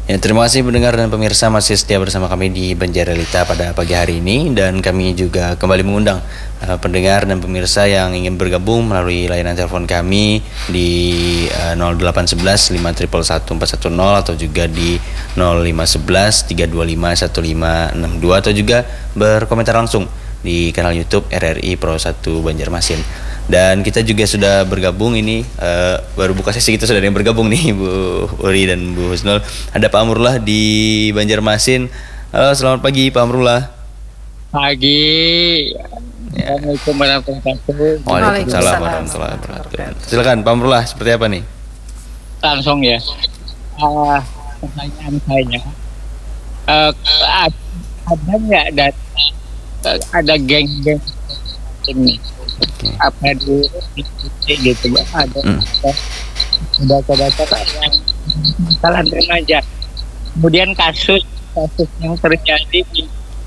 Ya, terima kasih pendengar dan pemirsa masih setia bersama kami di Banjarelita pada pagi hari ini, dan kami juga kembali mengundang pendengar dan pemirsa yang ingin bergabung melalui layanan telepon kami di 0811 511 410 atau juga di 0511 325 1562 atau juga berkomentar langsung di kanal YouTube RRI Pro 1 Banjarmasin. Dan kita juga sudah bergabung ini, baru buka sesi kita sudah ada yang bergabung nih, Bu Uri dan Bu Husnul. Ada Pak Amrullah di Banjarmasin. Halo, selamat pagi Pak Amrullah. Pagi. Ya. Assalamualaikum warahmatullahi wabarakatuh. Waalaikumsalam warahmatullahi wabarakatuh. Silakan Pak Amrullah, seperti apa nih? Langsung ya. Pertanyaan saya, ada nggak ada geng-geng ini? Apa di gitu ada data-data yang salah remaja. Kemudian kasus yang terjadi di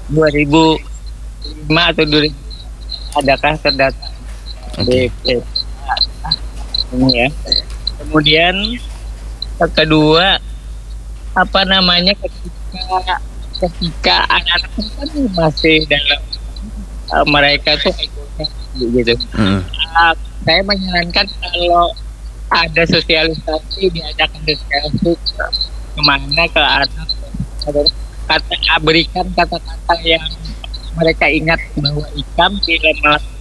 2005 atau 2000, adakah terdata di ini ya? Kemudian kedua, apa namanya, ketika anak-anak kan masih dalam mereka tuh gitu. Saya menyarankan kalau ada sosialisasi, diadakan sosialisasi kemana ke anak, berikan kata-kata yang mereka ingat bahwa Ikam tidak melakukan